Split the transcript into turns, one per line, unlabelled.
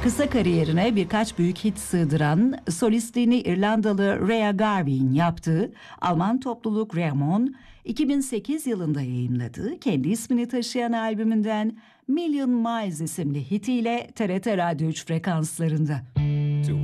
Kısa kariyerine birkaç büyük hit sığdıran, solistliğini İrlandalı Rea Garvey'in yaptığı Alman topluluk Ramon, 2008 yılında yayımladığı kendi ismini taşıyan albümünden Million Miles isimli hitiyle TRT Radyo 3 frekanslarında.